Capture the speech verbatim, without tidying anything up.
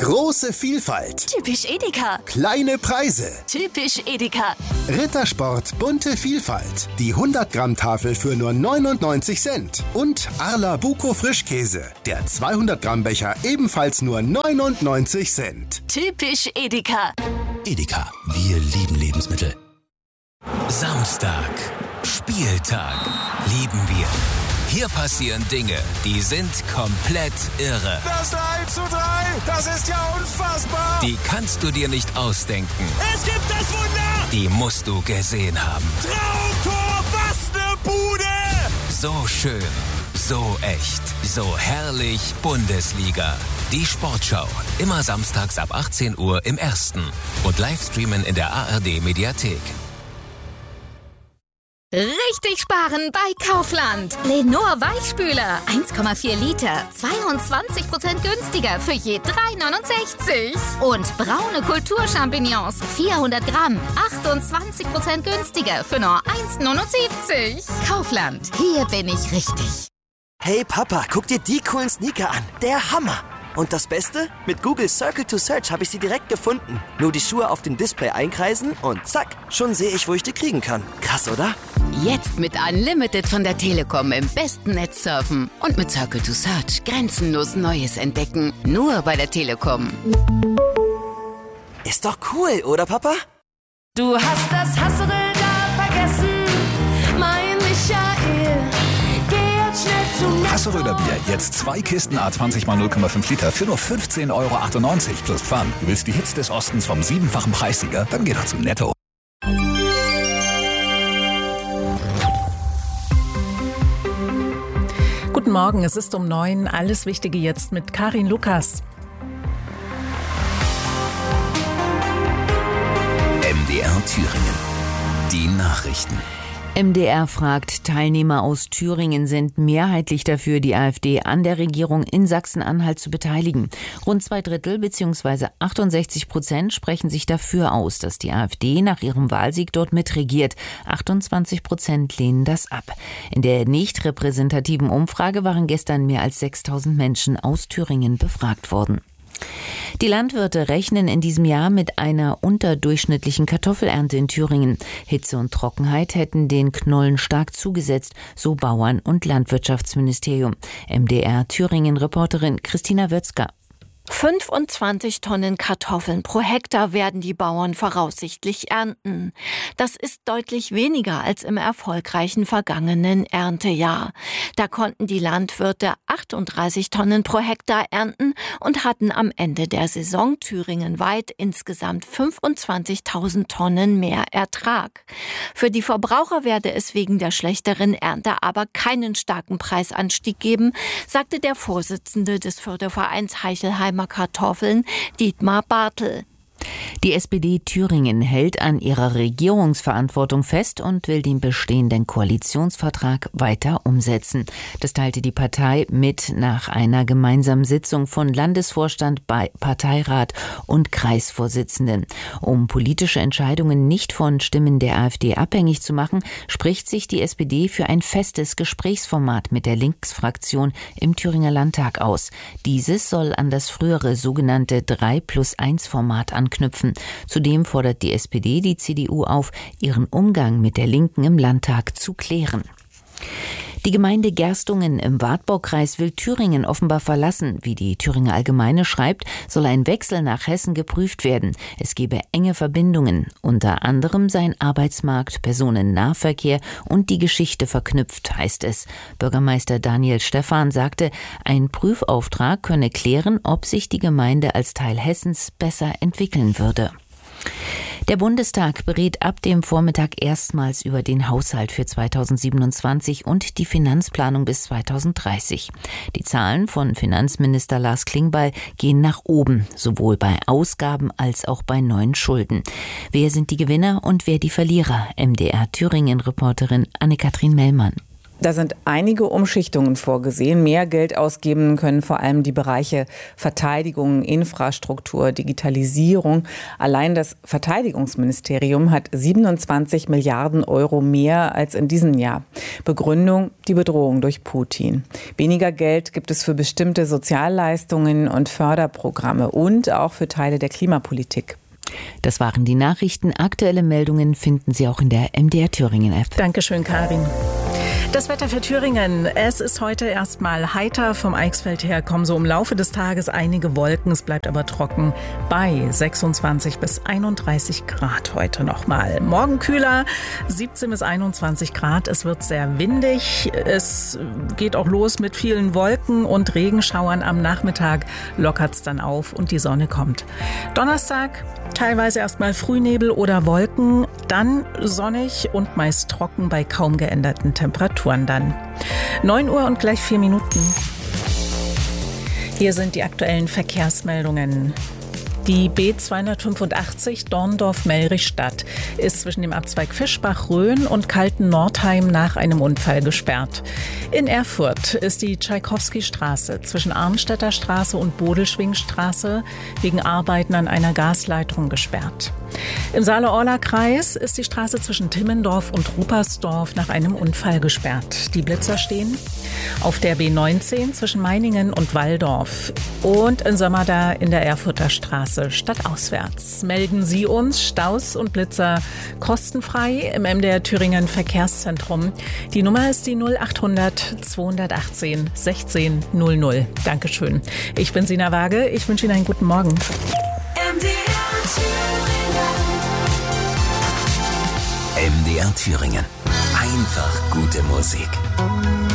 Große Vielfalt. Typisch Edeka. Kleine Preise. Typisch Edeka. Rittersport bunte Vielfalt. Die hundert Gramm Tafel für nur neunundneunzig Cent. Und Arla Buko Frischkäse. Der zweihundert Gramm Becher ebenfalls nur neunundneunzig Cent. Typisch Edeka. Edeka, wir lieben Lebensmittel. Samstag, Spieltag, lieben wir. Hier passieren Dinge, die sind komplett irre. Das drei zu drei, das ist ja unfassbar. Die kannst du dir nicht ausdenken. Es gibt das Wunder. Die musst du gesehen haben. Traumtor, was ne Bude. So schön, so echt, so herrlich Bundesliga. Die Sportschau, immer samstags ab achtzehn Uhr im Ersten. Und Livestreamen in der A R D-Mediathek. Richtig sparen bei Kaufland. Lenor Weichspüler, eins Komma vier Liter, zweiundzwanzig Prozent günstiger für je drei neunundsechzig. Und braune Kulturchampignons, vierhundert Gramm, achtundzwanzig Prozent günstiger für nur eins neunundsiebzig. Kaufland, hier bin ich richtig. Hey Papa, guck dir die coolen Sneaker an. Der Hammer. Und das Beste? Mit Google Circle to Search habe ich sie direkt gefunden. Nur die Schuhe auf dem Display einkreisen und zack, schon sehe ich, wo ich die kriegen kann. Krass, oder? Jetzt mit Unlimited von der Telekom im besten Netz surfen. Und mit Circle to Search grenzenlos Neues entdecken. Nur bei der Telekom. Ist doch cool, oder Papa? Du hast das Hassel da vergessen, mein Michael. Hasseröder Bier, jetzt zwei Kisten A zwanzig mal null Komma fünf Liter für nur fünfzehn Euro achtundneunzig plus Pfand. Du willst die Hits des Ostens vom siebenfachen Preissieger? Dann geh doch zu Netto. Guten Morgen, es ist um neun. Alles Wichtige jetzt mit Karin Lukas. M D R Thüringen. Die Nachrichten. M D R fragt, Teilnehmer aus Thüringen sind mehrheitlich dafür, die AfD an der Regierung in Sachsen-Anhalt zu beteiligen. Rund zwei Drittel bzw. achtundsechzig Prozent sprechen sich dafür aus, dass die AfD nach ihrem Wahlsieg dort mitregiert. achtundzwanzig Prozent lehnen das ab. In der nicht repräsentativen Umfrage waren gestern mehr als sechstausend Menschen aus Thüringen befragt worden. Die Landwirte rechnen in diesem Jahr mit einer unterdurchschnittlichen Kartoffelernte in Thüringen. Hitze und Trockenheit hätten den Knollen stark zugesetzt, so Bauern- und Landwirtschaftsministerium. M D R Thüringen-Reporterin Christina Wötzger. fünfundzwanzig Tonnen Kartoffeln pro Hektar werden die Bauern voraussichtlich ernten. Das ist deutlich weniger als im erfolgreichen vergangenen Erntejahr. Da konnten die Landwirte achtunddreißig Tonnen pro Hektar ernten und hatten am Ende der Saison thüringenweit insgesamt fünfundzwanzigtausend Tonnen mehr Ertrag. Für die Verbraucher werde es wegen der schlechteren Ernte aber keinen starken Preisanstieg geben, sagte der Vorsitzende des Fördervereins Heichelheimer Kartoffeln, Dietmar Bartel. Die S P D Thüringen hält an ihrer Regierungsverantwortung fest und will den bestehenden Koalitionsvertrag weiter umsetzen. Das teilte die Partei mit nach einer gemeinsamen Sitzung von Landesvorstand, Parteirat und Kreisvorsitzenden. Um politische Entscheidungen nicht von Stimmen der AfD abhängig zu machen, spricht sich die S P D für ein festes Gesprächsformat mit der Linksfraktion im Thüringer Landtag aus. Dieses soll an das frühere sogenannte drei plus eins Format anknüpfen. Knüpfen. Zudem fordert die S P D die C D U auf, ihren Umgang mit der Linken im Landtag zu klären. Die Gemeinde Gerstungen im Wartburgkreis will Thüringen offenbar verlassen. Wie die Thüringer Allgemeine schreibt, soll ein Wechsel nach Hessen geprüft werden. Es gebe enge Verbindungen. Unter anderem seien Arbeitsmarkt, Personennahverkehr und die Geschichte verknüpft, heißt es. Bürgermeister Daniel Stephan sagte, ein Prüfauftrag könne klären, ob sich die Gemeinde als Teil Hessens besser entwickeln würde. Der Bundestag berät ab dem Vormittag erstmals über den Haushalt für zweitausendsiebenundzwanzig und die Finanzplanung bis zweitausenddreißig. Die Zahlen von Finanzminister Lars Klingbeil gehen nach oben, sowohl bei Ausgaben als auch bei neuen Schulden. Wer sind die Gewinner und wer die Verlierer? M D R Thüringen-Reporterin Anne-Kathrin Mellmann. Da sind einige Umschichtungen vorgesehen. Mehr Geld ausgeben können vor allem die Bereiche Verteidigung, Infrastruktur, Digitalisierung. Allein das Verteidigungsministerium hat siebenundzwanzig Milliarden Euro mehr als in diesem Jahr. Begründung: die Bedrohung durch Putin. Weniger Geld gibt es für bestimmte Sozialleistungen und Förderprogramme und auch für Teile der Klimapolitik. Das waren die Nachrichten. Aktuelle Meldungen finden Sie auch in der M D R Thüringen App. Dankeschön, Karin. Das Wetter für Thüringen. Es ist heute erstmal heiter. Vom Eichsfeld her kommen so im Laufe des Tages einige Wolken. Es bleibt aber trocken bei sechsundzwanzig bis einunddreißig Grad heute nochmal. Morgen kühler, siebzehn bis einundzwanzig Grad. Es wird sehr windig. Es geht auch los mit vielen Wolken und Regenschauern. Am Nachmittag lockert es dann auf und die Sonne kommt. Donnerstag teilweise erstmal Frühnebel oder Wolken, dann sonnig und meist trocken bei kaum geänderten Temperaturen dann. neun Uhr und gleich vier Minuten. Hier sind die aktuellen Verkehrsmeldungen. Die B zweihundertfünfundachtzig Dorndorf-Mellrichstadt ist zwischen dem Abzweig Fischbach-Rhön und Kalten-Nordheim nach einem Unfall gesperrt. In Erfurt ist die Tschaikowski-Straße zwischen Arnstädter Straße und Bodelschwingstraße wegen Arbeiten an einer Gasleitung gesperrt. Im Saale-Orla-Kreis ist die Straße zwischen Timmendorf und Ruppersdorf nach einem Unfall gesperrt. Die Blitzer stehen auf der B neunzehn zwischen Meiningen und Walldorf und in Sömmerda in der Erfurter Straße stadtauswärts. Melden Sie uns Staus und Blitzer kostenfrei im M D R Thüringen Verkehrszentrum. Die Nummer ist die null achthundert zweihundertachtzehn sechzehn null null. Dankeschön. Ich bin Sina Waage. Ich wünsche Ihnen einen guten Morgen. M D R Thüringen. M D R Thüringen. Einfach gute Musik.